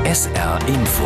SR Info.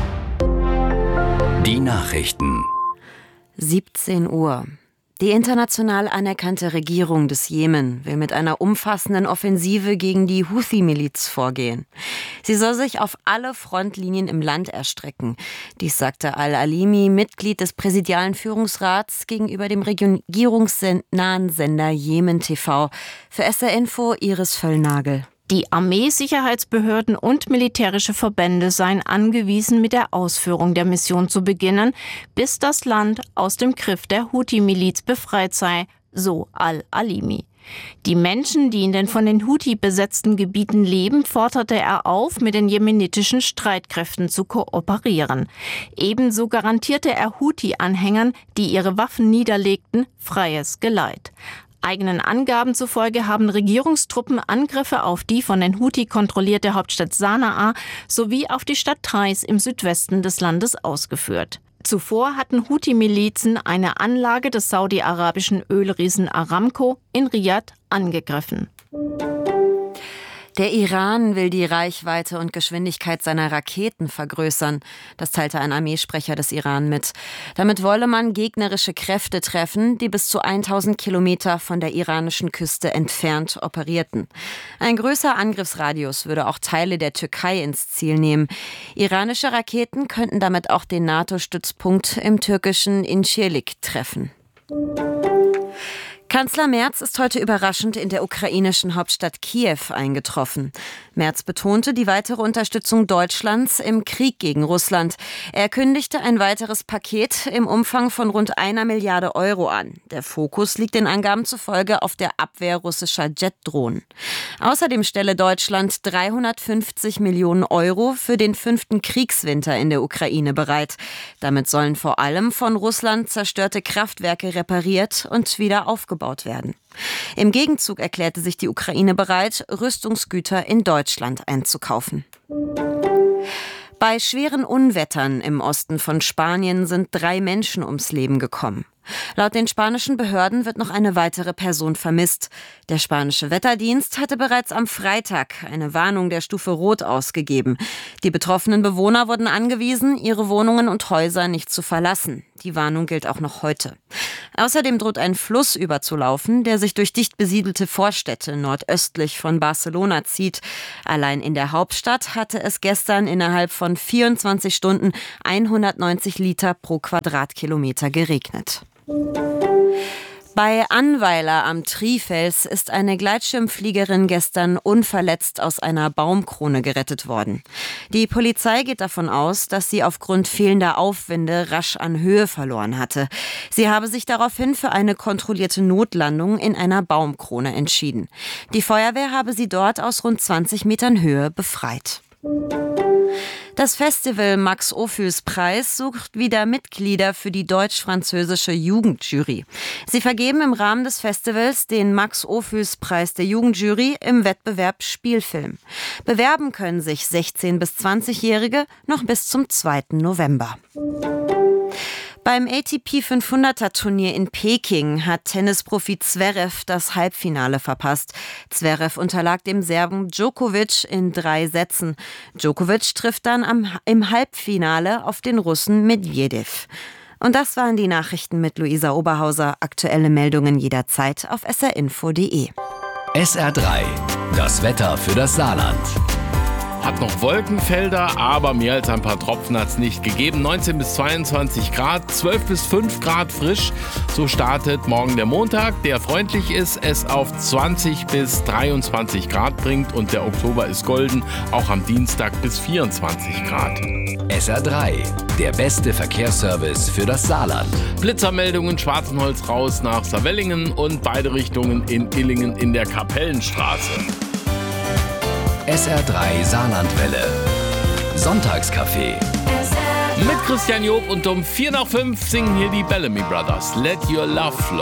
Die Nachrichten. 17 Uhr. Die international anerkannte Regierung des Jemen will mit einer umfassenden Offensive gegen die Houthi-Miliz vorgehen. Sie soll sich auf alle Frontlinien im Land erstrecken. Dies sagte Al-Alimi, Mitglied des präsidialen Führungsrats, gegenüber dem regierungsnahen Sender Jemen TV. Für SR Info Iris Völlnagel. Die Armee, Sicherheitsbehörden und militärische Verbände seien angewiesen, mit der Ausführung der Mission zu beginnen, bis das Land aus dem Griff der Houthi-Miliz befreit sei, so Al-Alimi. Die Menschen, die in den von den Houthi besetzten Gebieten leben, forderte er auf, mit den jemenitischen Streitkräften zu kooperieren. Ebenso garantierte er Houthi-Anhängern, die ihre Waffen niederlegten, freies Geleit. Eigenen Angaben zufolge haben Regierungstruppen Angriffe auf die von den Houthi kontrollierte Hauptstadt Sanaa sowie auf die Stadt Taiz im Südwesten des Landes ausgeführt. Zuvor hatten Houthi-Milizen eine Anlage des saudi-arabischen Ölriesen Aramco in Riyadh angegriffen. Der Iran will die Reichweite und Geschwindigkeit seiner Raketen vergrößern. Das teilte ein Armeesprecher des Iran mit. Damit wolle man gegnerische Kräfte treffen, die bis zu 1000 Kilometer von der iranischen Küste entfernt operierten. Ein größerer Angriffsradius würde auch Teile der Türkei ins Ziel nehmen. Iranische Raketen könnten damit auch den NATO-Stützpunkt im türkischen Incirlik treffen. Kanzler Merz ist heute überraschend in der ukrainischen Hauptstadt Kiew eingetroffen. Merz betonte die weitere Unterstützung Deutschlands im Krieg gegen Russland. Er kündigte ein weiteres Paket im Umfang von rund 1 Milliarde Euro an. Der Fokus liegt den Angaben zufolge auf der Abwehr russischer Jetdrohnen. Außerdem stelle Deutschland 350 Millionen Euro für den 5. Kriegswinter in der Ukraine bereit. Damit sollen vor allem von Russland zerstörte Kraftwerke repariert und wieder aufgebaut werden. Im Gegenzug erklärte sich die Ukraine bereit, Rüstungsgüter in Deutschland einzukaufen. Bei schweren Unwettern im Osten von Spanien sind 3 Menschen ums Leben gekommen. Laut den spanischen Behörden wird noch eine weitere Person vermisst. Der spanische Wetterdienst hatte bereits am Freitag eine Warnung der Stufe Rot ausgegeben. Die betroffenen Bewohner wurden angewiesen, ihre Wohnungen und Häuser nicht zu verlassen. Die Warnung gilt auch noch heute. Außerdem droht ein Fluss überzulaufen, der sich durch dicht besiedelte Vorstädte nordöstlich von Barcelona zieht. Allein in der Hauptstadt hatte es gestern innerhalb von 24 Stunden 190 Liter pro Quadratkilometer geregnet. Bei Annweiler am Trifels ist eine Gleitschirmfliegerin gestern unverletzt aus einer Baumkrone gerettet worden. Die Polizei geht davon aus, dass sie aufgrund fehlender Aufwinde rasch an Höhe verloren hatte. Sie habe sich daraufhin für eine kontrollierte Notlandung in einer Baumkrone entschieden. Die Feuerwehr habe sie dort aus rund 20 Metern Höhe befreit. Das Festival Max-Ophüls-Preis sucht wieder Mitglieder für die deutsch-französische Jugendjury. Sie vergeben im Rahmen des Festivals den Max-Ophüls-Preis der Jugendjury im Wettbewerb Spielfilm. Bewerben können sich 16- bis 20-Jährige noch bis zum 2. November. Beim ATP 500er-Turnier in Peking hat Tennisprofi Zverev das Halbfinale verpasst. Zverev unterlag dem Serben Djokovic in 3 Sätzen. Djokovic trifft dann im Halbfinale auf den Russen Medvedev. Und das waren die Nachrichten mit Luisa Oberhauser. Aktuelle Meldungen jederzeit auf srinfo.de. SR3, das Wetter für das Saarland. Hat noch Wolkenfelder, aber mehr als ein paar Tropfen hat es nicht gegeben. 19 bis 22 Grad, 12 bis 5 Grad frisch. So startet morgen der Montag, der freundlich ist, es auf 20 bis 23 Grad bringt. Und der Oktober ist golden, auch am Dienstag bis 24 Grad. SR3, der beste Verkehrsservice für das Saarland. Blitzermeldungen Schwarzenholz raus nach Saarwellingen und beide Richtungen in Illingen in der Kapellenstraße. SR3 Saarlandwelle. Sonntagscafé. Mit Christian Job und um 4 nach 5 singen hier die Bellamy Brothers. Let Your Love Flow.